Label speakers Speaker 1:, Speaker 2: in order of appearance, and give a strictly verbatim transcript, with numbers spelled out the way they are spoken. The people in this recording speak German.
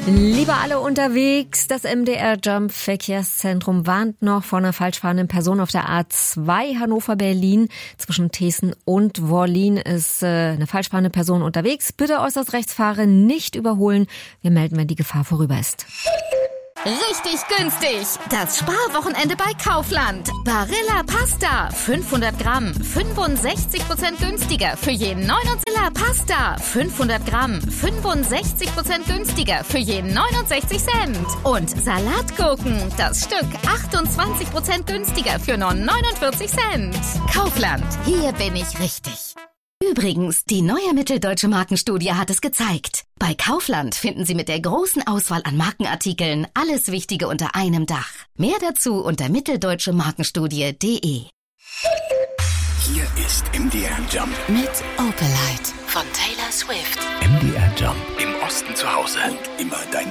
Speaker 1: Liebe alle unterwegs, das M D R Jump Verkehrszentrum warnt noch vor einer falsch fahrenden Person auf der A zwei Hannover-Berlin. Zwischen Thesen und Wollin ist äh, eine falsch fahrende Person unterwegs. Bitte äußerst rechts fahren, nicht überholen. Wir melden, wenn die Gefahr vorüber ist.
Speaker 2: Richtig günstig. Das Sparwochenende bei Kaufland. Barilla Pasta. fünfhundert Gramm. fünfundsechzig Prozent günstiger. Für jeden neunundsiebzig Pasta. fünfhundert Gramm. fünfundsechzig Prozent günstiger. Für jeden neunundsechzig Cent. Und Salatgurken. Das Stück achtundzwanzig Prozent günstiger. Für nur neunundvierzig Cent. Kaufland. Hier bin ich richtig. Übrigens, die neue Mitteldeutsche Markenstudie hat es gezeigt. Bei Kaufland finden Sie mit der großen Auswahl an Markenartikeln alles Wichtige unter einem Dach. Mehr dazu unter mitteldeutsche markenstudie punkt de.
Speaker 3: Hier ist M D R Jump
Speaker 2: Mit Opelite von Taylor Swift.
Speaker 3: M D R Jump im Osten zu Hause und immer dein